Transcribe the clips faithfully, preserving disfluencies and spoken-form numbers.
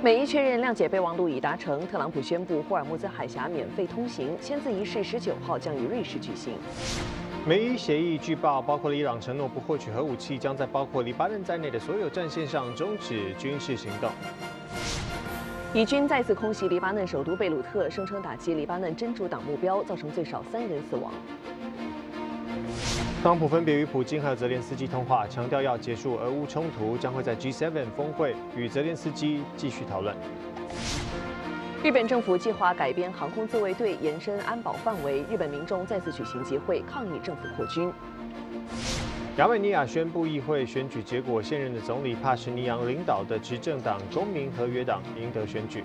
美伊确认谅解备忘录已达成，特朗普宣布霍尔木兹海峡免费通行，签字仪式十九号将于瑞士举行。 美伊协议据报包括了伊朗承诺不获取核武器，将在包括黎巴嫩在内的所有战线上终止军事行动。 以军再次空袭黎巴嫩首都贝鲁特，声称打击黎巴嫩真主党目标，造成最少三人死亡。 特朗普分别与普京还有泽连斯基通话，强调要结束俄乌冲突，将会在 G 七 峰会与泽连斯基继续讨论。 日本政府计划改编航空自卫队，延伸安保范围。日本民众再次举行集会，抗议政府扩军。 亚美尼亚宣布议会选举结果，现任的总理帕什尼扬领导的执政党公民合约党赢得选举。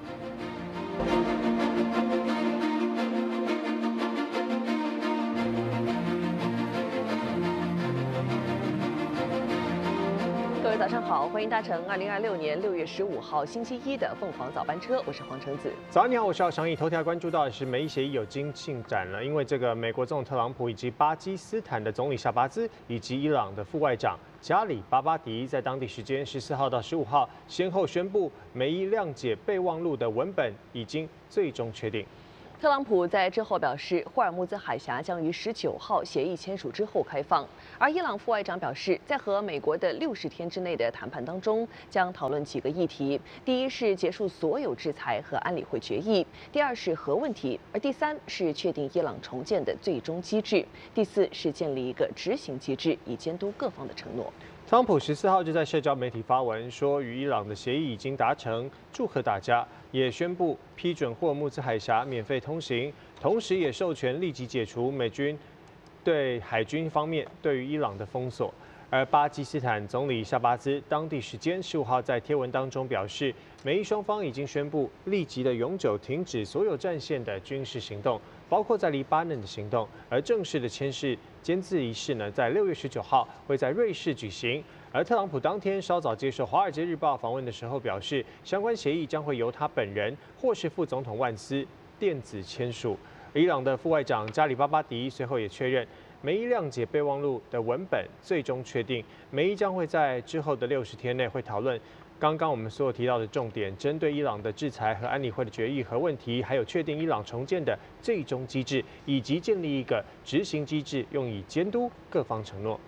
各位早上好，欢迎搭乘二零二六年六月十五号星期一的凤凰早班车，我是黄橙子。 早上你好，我是姚翔毅。头条关注到的是美伊协议有新进展了，因为这个美国总统特朗普以及巴基斯坦的总理夏巴兹以及伊朗的副外长加里巴巴迪在当地时间十四号到十五号先后宣布，美伊谅解备忘录的文本已经最终确定。 特朗普在之后表示，霍尔木兹海峡将于十九号协议签署之后开放。而伊朗副外长表示，在和美国的六十天之内的谈判当中，将讨论几个议题：第一是结束所有制裁和安理会决议；第二是核问题；而第三是确定伊朗重建的最终机制；第四是建立一个执行机制，以监督各方的承诺。 特朗普十四号就在社交媒体发文说，与伊朗的协议已经达成，祝贺大家，也宣布批准霍尔木兹海峡免费通行，同时也授权立即解除美军对海军方面对于伊朗的封锁。而巴基斯坦总理夏巴兹当地时间十五号在贴文当中表示，美伊双方已经宣布立即的永久停止所有战线的军事行动，包括在黎巴嫩的行动。而正式的签字签字仪式呢，在六月十九号会在瑞士举行。而特朗普当天稍早接受《华尔街日报》访问的时候表示，相关协议将会由他本人或是副总统万斯电子签署。伊朗的副外长加里巴巴迪随后也确认，美伊谅解备忘录的文本最终确定，美伊将会在之后的六十天内会讨论刚刚我们所有提到的重点，针对伊朗的制裁和安理会的决议和问题，还有确定伊朗重建的最终机制，以及建立一个执行机制，用以监督各方承诺。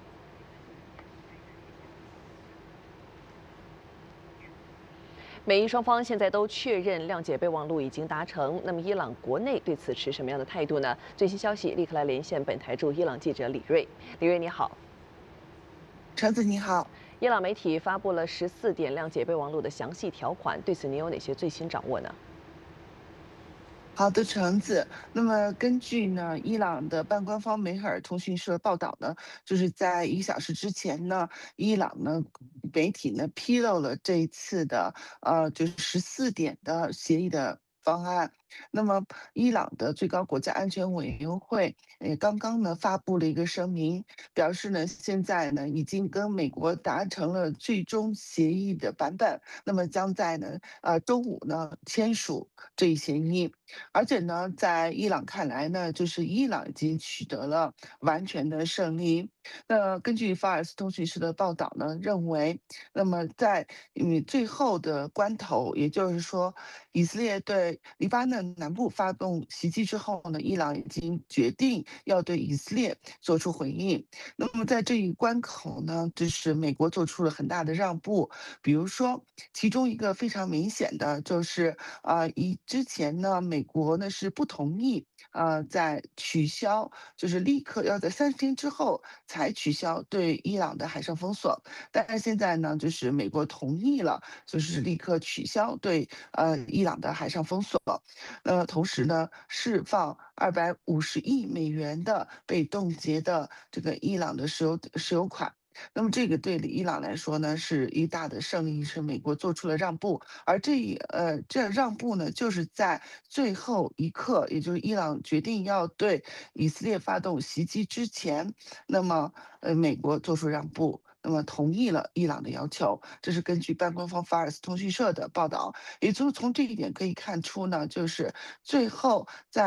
美伊双方现在都确认谅解备忘录已经达成，那么伊朗国内对此持什么样的态度呢？最新消息立刻来连线本台驻伊朗记者李锐。李锐你好， 橙子你好。 伊朗媒体发布了十四点谅解备忘录的详细条款，对此您有哪些最新掌握呢？ 好的，橙子。那么根据呢，伊朗的半官方梅赫尔通讯社报道呢，就是在一个小时之前呢，伊朗呢媒体呢披露了这一次的呃，就是十四点的协议的方案。那么，伊朗的最高国家安全委员会也刚刚呢发布了一个声明，表示呢现在呢已经跟美国达成了最终协议的版本，那么将在呢呃周五呢签署这一协议，而且呢在伊朗看来呢，就是伊朗已经取得了完全的胜利。那根据法尔斯通讯社的报道呢，认为，那么在嗯最后的关头，也就是说，以色列对黎巴嫩南部发动袭击之后呢，伊朗已经决定要对以色列做出回应。那么在这一关口呢，就是美国做出了很大的让步，比如说，其中一个非常明显的就是，啊、以之前呢，美国呢是不同意，呃，在取消，就是立刻要在三十天之后才取消对伊朗的海上封锁，但是现在呢，就是美国同意了，就是立刻取消对呃伊朗的海上封锁。呃，同时呢，释放二百五十亿美元的被冻结的这个伊朗的石油石油款。那么这个对伊朗来说呢，是一大的胜利，是美国做出了让步，而这一呃这让步呢，就是在最后一刻，也就是伊朗决定要对以色列发动袭击之前，那么呃美国做出让步。那么同意了伊朗的要求，这是根据半官方法尔斯通讯社的报道。也就是从这一点可以看出呢，就是最后在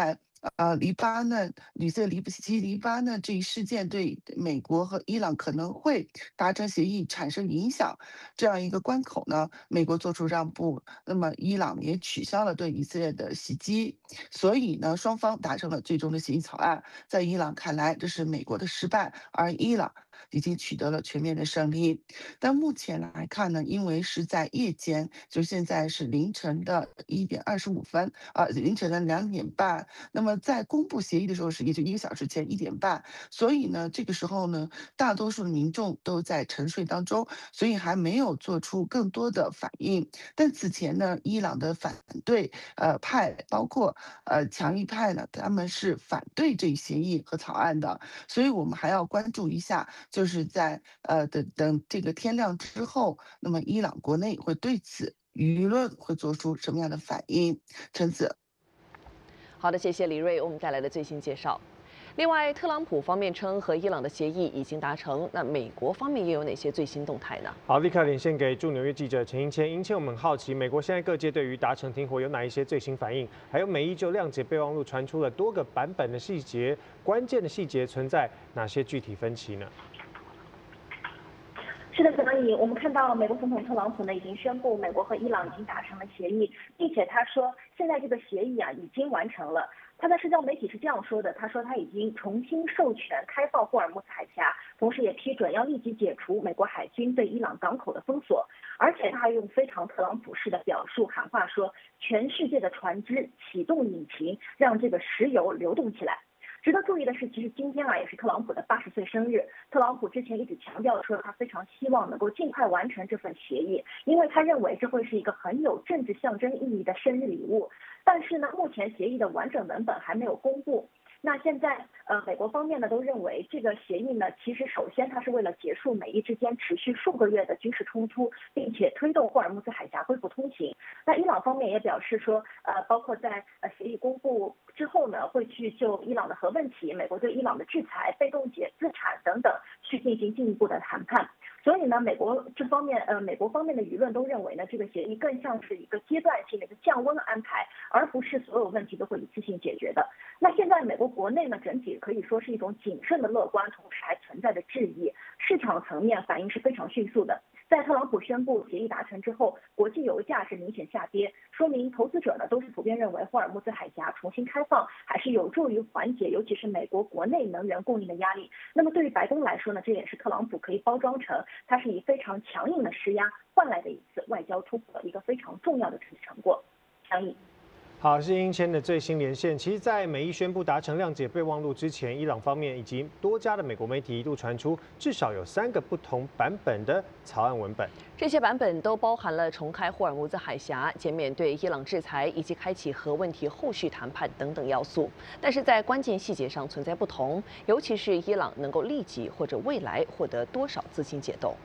呃，黎巴嫩、以色列、黎及黎巴嫩这一事件对美国和伊朗可能会达成协议产生影响，这样一个关口呢，美国做出让步，那么伊朗也取消了对以色列的袭击，所以呢，双方达成了最终的协议草案。在伊朗看来，这是美国的失败，而伊朗已经取得了全面的胜利。但目前来看呢，因为是在夜间，就现在是凌晨的一点二十五分，啊，凌晨的两点半。那么在公布协议的时候是也就一个小时前一点半，所以呢，这个时候呢，大多数的民众都在沉睡当中，所以还没有做出更多的反应。但此前呢，伊朗的反对呃派，包括呃强硬派呢，他们是反对这一协议和草案的，所以我们还要关注一下，就是在呃等等这个天亮之后，那么伊朗国内会对此舆论会做出什么样的反应？陈子。 好的，谢谢李瑞为我们带来的最新介绍。另外，特朗普方面称和伊朗的协议已经达成，那美国方面又有哪些最新动态呢？ 好，立刻连线给驻纽约记者陈英谦。英谦，我们很好奇，美国现在各界对于达成停火有哪一些最新反应？还有美伊就谅解备忘录传出了多个版本的细节，关键的细节存在哪些具体分歧呢？ 是的，所以我们看到美国总统特朗普呢已经宣布，美国和伊朗已经达成了协议，并且他说现在这个协议啊已经完成了。他在社交媒体是这样说的，他说他已经重新授权开放霍尔木兹海峡，同时也批准要立即解除美国海军对伊朗港口的封锁，而且他还用非常特朗普式的表述喊话说，全世界的船只启动引擎，让这个石油流动起来。值得注意的是，其实今天啊也是特朗普的八十岁生日。特朗普之前一直强调说，他非常希望能够尽快完成这份协议，因为他认为这会是一个很有政治象征意义的生日礼物。但是呢，目前协议的完整文本还没有公布。那现在，呃，美国方面呢都认为这个协议呢，其实首先它是为了结束美伊之间持续数个月的军事冲突，并且推动霍尔木兹海峡恢复通行。那伊朗方面也表示说，呃，包括在呃协议公布之后呢，会去就伊朗的核问题、美国对伊朗的制裁、被冻结资产等等去进行进一步的谈判。所以呢，美国这方面，呃，美国方面的舆论都认为呢，这个协议更像是一个阶段性的一个降温安排，而不是所有问题都会一次性解决的。那现在美国国内呢，整体可以说是一种谨慎的乐观，同时还存在着质疑。市场层面反应是非常迅速的。在特朗普宣布协议达成之后，国际油价是明显下跌，说明投资者呢都是普遍认为霍尔木兹海峡重新开放还是有助于缓解，尤其是美国国内能源供应的压力。那么对于白宫来说呢，这也是特朗普可以包装成他是以非常强硬的施压换来的一次外交突破，一个非常重要的成果。强硬。 好，是英谦的最新连线。其实，在美伊宣布达成谅解备忘录之前，伊朗方面以及多家的美国媒体一度传出至少有三个不同版本的草案文本。 这些版本都包含了重开霍尔木兹海峡、减免对伊朗制裁以及开启核问题后续谈判等等要素。但是在关键细节上存在不同，尤其是伊朗能够立即或者未来获得多少资金解冻。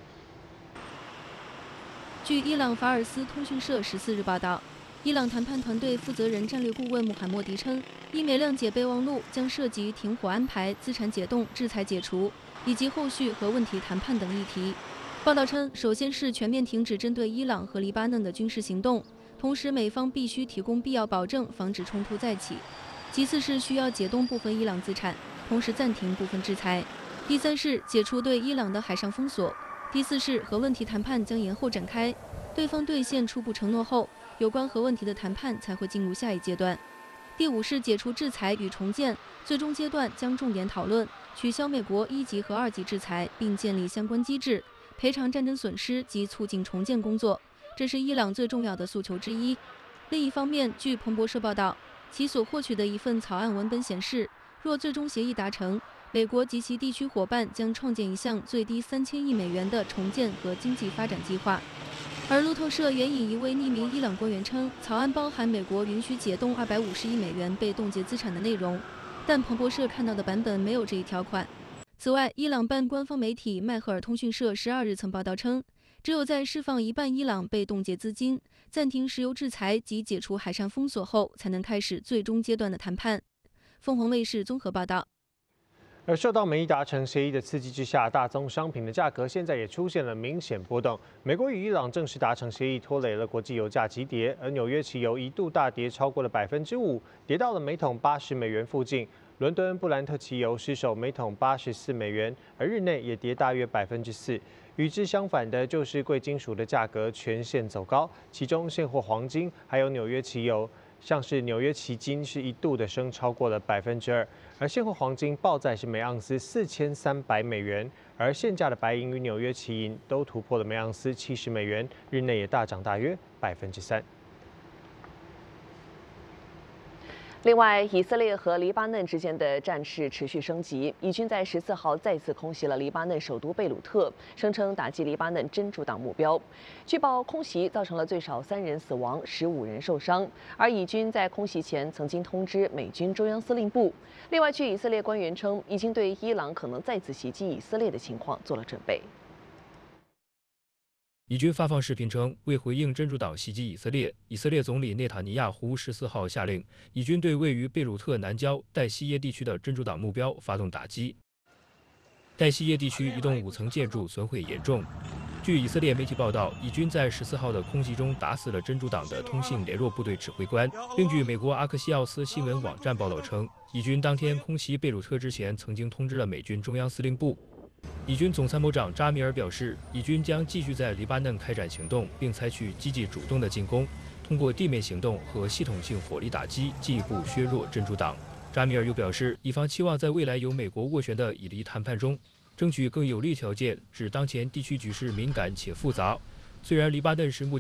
据伊朗法尔斯通讯社十四日报道。伊朗谈判团队负责人战略顾问穆罕默迪称，伊美谅解备忘录将涉及停火安排、资产解冻、制裁解除以及后续核问题谈判等议题。报道称，首先是全面停止针对伊朗和黎巴嫩的军事行动，同时美方必须提供必要保证，防止冲突再起。其次是需要解冻部分伊朗资产，同时暂停部分制裁。第三是解除对伊朗的海上封锁。第四是核问题谈判将延后展开，对方兑现初步承诺后。有关核问题的谈判才会进入下一阶段。第五是解除制裁与重建，最终阶段将重点讨论取消美国一级和二级制裁，并建立相关机制，赔偿战争损失及促进重建工作，这是伊朗最重要的诉求之一。另一方面，据彭博社报道，其所获取的一份草案文本显示，若最终协议达成，美国及其地区伙伴将创建一项最低三千亿美元的重建和经济发展计划。而路透社援引一位匿名伊朗官员称，草案包含美国允许解冻二百五十亿美元被冻结资产的内容，但彭博社看到的版本没有这一条款。此外，伊朗半官方媒体迈赫尔通讯社十二日曾报道称，只有在释放一半伊朗被冻结资金、暂停石油制裁及解除海上封锁后，才能开始最终阶段的谈判。凤凰卫视综合报道。 而受到美伊达成协议的刺激之下，大宗商品的价格现在也出现了明显波动。美国与伊朗正式达成协议，拖累了国际油价急跌，而纽约期油一度大跌超过了百分之五，跌到了每桶八十美元附近。伦敦布兰特期油失守每桶八十四美元，而日内也跌大约百分之四。与之相反的就是贵金属的价格全线走高，其中现货黄金还有纽约期油。 像是纽约期金是一度的升超过了百分之二，而现货黄金报在是每盎司四千三百美元，而现价的白银与纽约期银都突破了每盎司七十美元，日内也大涨大约百分之三。 另外，以色列和黎巴嫩之间的战事持续升级。以军在十四号再次空袭了黎巴嫩首都贝鲁特，声称打击黎巴嫩真主党目标。据报，空袭造成了最少三人死亡，十五人受伤。而以军在空袭前曾经通知美军中央司令部。另外，据以色列官员称，已经对伊朗可能再次袭击以色列的情况做了准备。 以军发放视频称，为回应真主党袭击以色列，以色列总理内塔尼亚胡十四号下令，以军对位于贝鲁特南郊代西耶地区的真主党目标发动打击。代西耶地区一栋五层建筑损毁严重。据以色列媒体报道，以军在十四号的空袭中打死了真主党的通信联络部队指挥官。另据美国阿克西奥斯新闻网站报道称，以军当天空袭贝鲁特之前，曾经通知了美军中央司令部。 以军总参谋长扎米尔表示，以军将继续在黎巴嫩开展行动，并采取积极主动的进攻，通过地面行动和系统性火力打击，进一步削弱真主党。扎米尔又表示，以方期望在未来由美国斡旋的以黎谈判中，争取更有利条件，指当前地区局势敏感且复杂。虽然黎巴嫩是目前